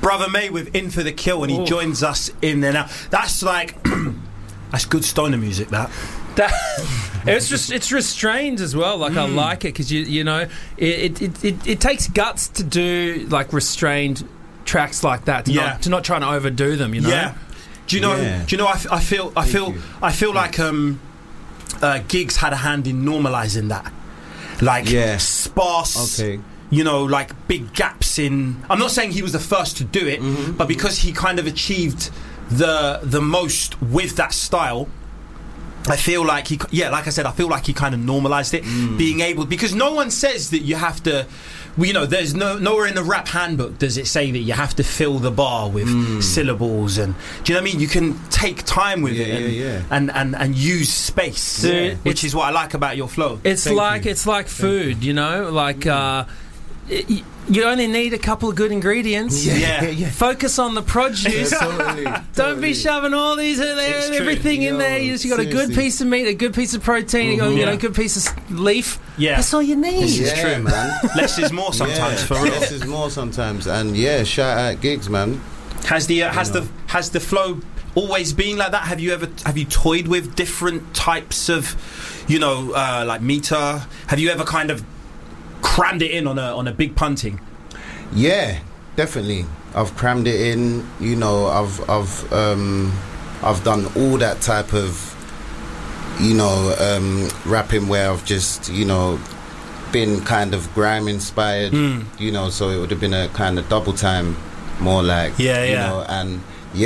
Brother May with In For The Kill, and he joins us in there now. That's like that's good stoner music. It's restrained as well. Like I like it because you know it takes guts to do like restrained tracks like that. To not try to overdo them. You know. Yeah. Do you know? I feel like Giggs had a hand in normalising that. Like sparse. Okay. You know, like big gaps in. I'm not saying he was the first to do it, but because he kind of achieved the most with that style, I feel like like I said, I feel like he kind of normalised it, being able, because no one says that you have to. You know, there's nowhere in the rap handbook does it say that you have to fill the bar with syllables, and do you know what I mean? You can take time with it and use space, which is what I like about your flow. It's like food, you know, like you only need a couple of good ingredients. Focus on the produce. Don't be shoving all these in there and everything in there. You got a good piece of meat, a good piece of protein, you got a good piece of leaf. That's all you need. This is true, man. Less is more sometimes, for real. Less is more sometimes, and shout out Giggs, man. Has the flow always been like that? Have you toyed with different types of, you know, like meter? Have you ever kind of crammed it in on a big punting? Yeah, definitely. I've crammed it in. You know, I've done all that type of, you know, rapping where I've just, you know, been kind of grime inspired. You know, so it would have been a kind of double time, more like you know, and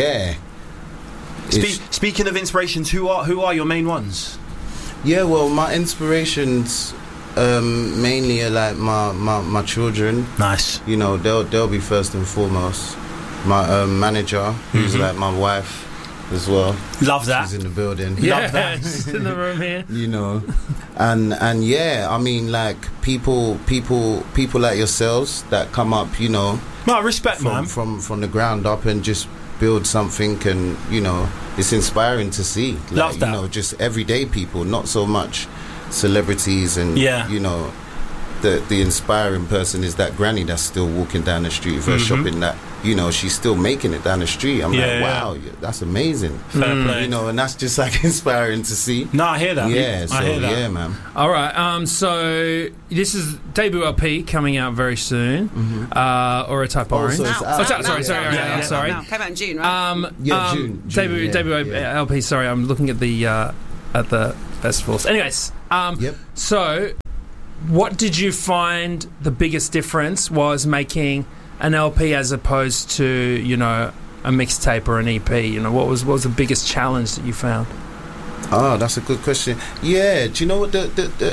Speaking of inspirations, who are your main ones? Yeah, well, my inspirations mainly are like my children. Nice. You know, they'll be first and foremost. My manager, who's like my wife as well. Love that. She's in the building. Love that. She's in the room here. You know, and I mean, like people like yourselves that come up, you know. No, respect, man. From the ground up and just build something, and you know, it's inspiring to see. Like, Love that. You know, just everyday people, not so much celebrities, and you know, the inspiring person is that granny that's still walking down the street for shopping, that, you know, she's still making it down the street. I'm like, wow, that's amazing. Fair play. You know, and that's just like inspiring to see. No, I hear that. Yeah, so I hear that. Yeah, man. All right, so this is debut LP coming out very soon, or a type orange. Sorry. Came out in June, right? June. Debut LP. Sorry, I'm looking at the festivals. Anyways, so what did you find the biggest difference was making an LP as opposed to, you know, a mixtape or an EP? You know, what was the biggest challenge that you found? Oh, that's a good question. Yeah, do you know what the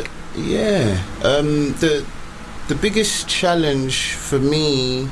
biggest challenge for me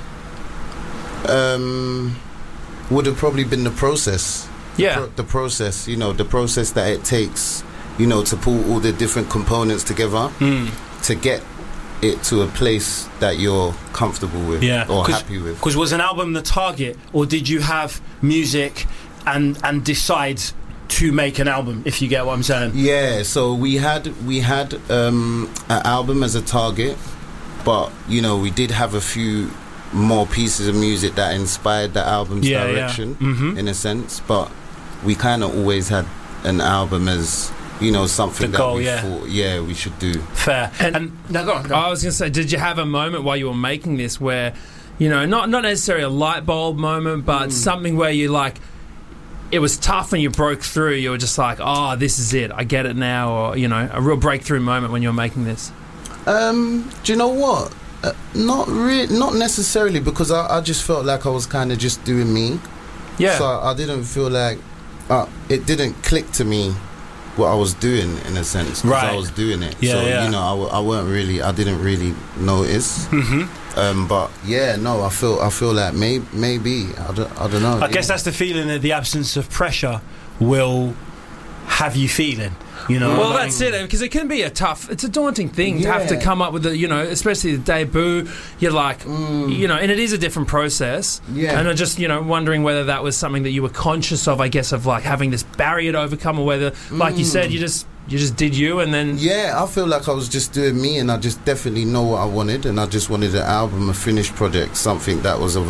would have probably been the process. The process, you know, the process that it takes, you know, to pull all the different components together to get it to a place that you're comfortable with or happy with. Because was an album the target, or did you have music and decide to make an album, if you get what I'm saying? Yeah, so we had an album as a target, but you know, we did have a few more pieces of music that inspired the album's direction in a sense, but we kind of always had an album as, you know, something the goal, that we thought we should do. Fair. And no, go on. I was going to say, did you have a moment while you were making this where, you know, not necessarily a light bulb moment, but something where you, like, it was tough and you broke through, you were just like, oh, this is it, I get it now, or, you know, a real breakthrough moment when you were making this? Do you know what? Not necessarily, because I just felt like I was kind of just doing me. Yeah. So I didn't feel like it didn't click to me what I was doing, in a sense, because I was doing it. You know, I didn't really notice. But I feel like maybe I don't know. I guess that's the feeling that the absence of pressure will have you feeling. You know, well, that's it, because it can be it's a daunting thing to have to come up with you know, especially the debut. You're like, you know, and it is a different process. Yeah. And I'm just, you know, wondering whether that was something that you were conscious of, I guess, of like having this barrier to overcome, or whether, like you said, you just did you, and then... Yeah, I feel like I was just doing me, and I just definitely know what I wanted, and I just wanted an album, a finished project, something that was of a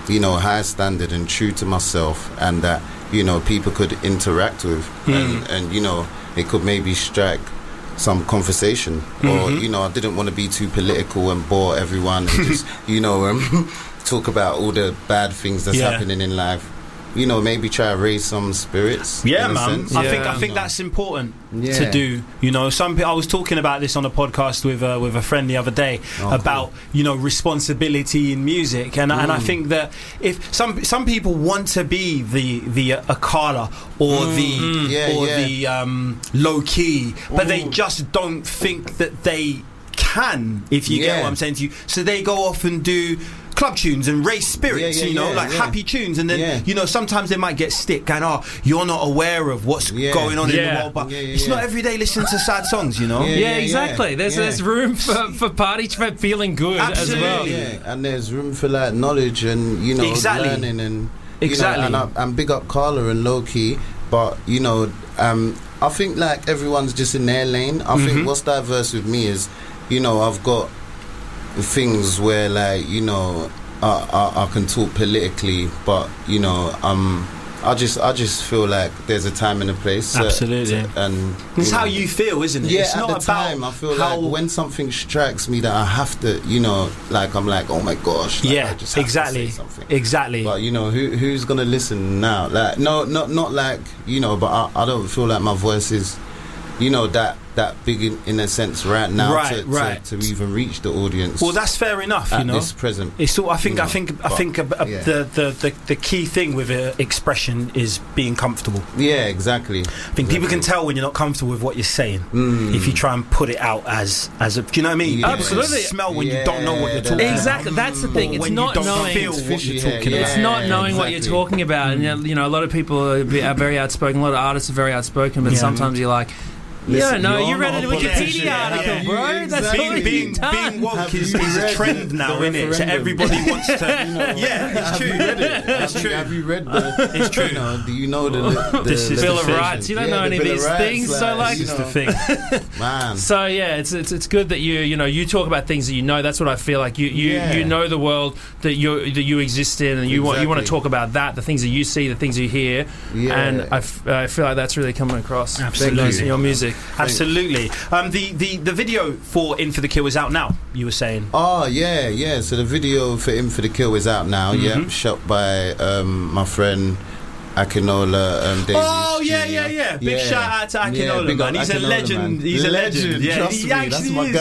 high standard and true to myself, and that people could interact with, and it could maybe strike some conversation, or I didn't want to be too political and bore everyone and just talk about all the bad things that's happening in life. Maybe try to raise some spirits. Yeah, man. I think that's important to do. I was talking about this on a podcast with a friend the other day about responsibility in music, and I think that if some people want to be the Akala or the low key, but they just don't think that they can. If you get what I'm saying to you, so they go off and do club tunes and raise spirits, happy tunes, and then sometimes they might get stick going, you're not aware of what's going on in the world, but it's not every day listening to sad songs, exactly. There's room for party, for feeling good. Absolutely. As well. And there's room for like knowledge and learning and and I'm big up Carla and low key, but I think like everyone's just in their lane. I think what's diverse with me is I've got things where like I can talk politically, but I just feel like there's a time and a place. Absolutely. And it's how you feel, isn't it? Yeah, it's at not the about time I feel like when something strikes me that I have to, like I'm like, oh my gosh, like, I just have to say something. Exactly. But who's gonna listen now? Like not like but I don't feel like my voice is that big in a sense right now to even reach the audience. Well, that's fair enough. At this present, it's all. I think the key thing with expression is being comfortable. Yeah, exactly. I think people can tell when you're not comfortable with what you're saying if you try and put it out as a. Do you know what I mean? Yeah. Absolutely. You smell when you don't know what you're talking about. Exactly. That's the thing. It's not knowing. Feel what you're talking about. It's not knowing what you're talking about, and a lot of people are very outspoken. A lot of artists are very outspoken, but sometimes you're like, Listen, you read a Wikipedia article, bro. Yeah, That's all being woke is a trend now, isn't it? So everybody wants to. It's true. It's true. Have you read the? It's true. Do you know the Bill of Rights? You don't know any of these things, so like, this is the thing, man. So it's good that you talk about things that you know. That's what I feel like. You know the world that you exist in, and you want to talk about that, the things that you see, the things you hear, and I feel like that's really coming across. Absolutely, in your music. Absolutely. The video for In for the Kill is out now, you were saying. Oh yeah. So the video for In for the Kill is out now. Yeah, shot by my friend Akinola Daisy. Oh yeah. Big shout out to Akinola, man. He's a legend. He's a legend. Yeah, Trust me, that's my guy.